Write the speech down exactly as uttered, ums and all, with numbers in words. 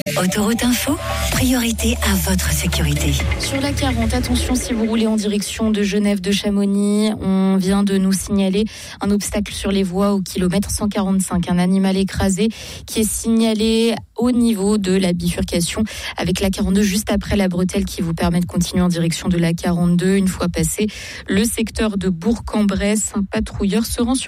Autoroute Info, priorité à votre sécurité. Sur la quarante, attention si vous roulez en direction de Genève de Chamonix. On vient de nous signaler un obstacle sur les voies au kilomètre cent quarante-cinq. Un animal écrasé qui est signalé au niveau de la bifurcation avec la quarante-deux juste après la bretelle qui vous permet de continuer en direction de la quarante-deux. Une fois passé le secteur de Bourg-en-Bresse, un patrouilleur se rend sur